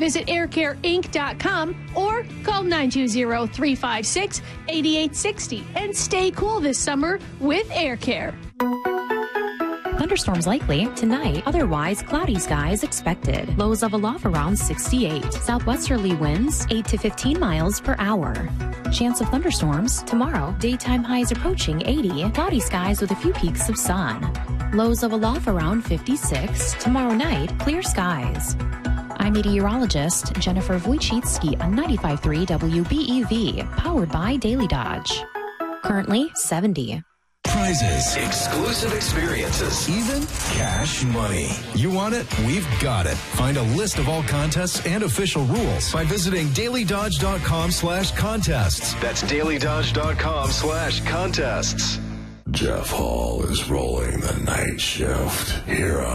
Visit aircareinc.com or call 920-356-8860 and stay cool this summer with Air Care. Thunderstorms likely tonight, otherwise cloudy skies expected. Lows of aloft around 68. Southwesterly winds 8 to 15 miles per hour. Chance of thunderstorms tomorrow. Daytime highs approaching 80. Cloudy skies with a few peaks of sun. Lows of aloft around 56. Tomorrow night, clear skies. I'm meteorologist Jennifer Wojcicki on 95.3 WBEV, powered by Daily Dodge. Currently 70. Prizes, exclusive experiences, even cash money. You want it? We've got it. Find a list of all contests and official rules by visiting dailydodge.com/contests. That's dailydodge.com/contests. Jeff Hall is rolling the night shift here on